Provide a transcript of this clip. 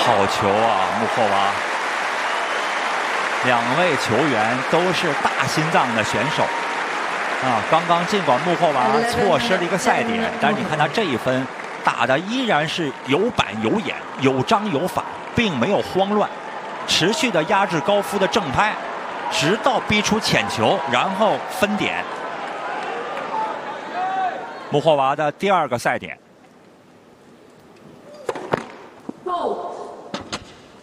好球啊，穆霍娃！两位球员都是大心脏的选手啊。刚刚尽管穆霍娃错失了一个赛点，但是你看他这一分打的依然是有板有眼、有章有法，并没有慌乱，持续的压制高夫的正拍，直到逼出浅球，然后分点。穆霍娃的第2个赛点。